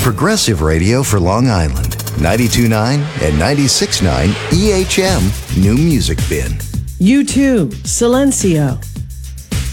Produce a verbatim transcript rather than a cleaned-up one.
Progressive radio for Long Island. ninety-two point nine and ninety-six point nine E H M New Music Bin. U two, Silencio.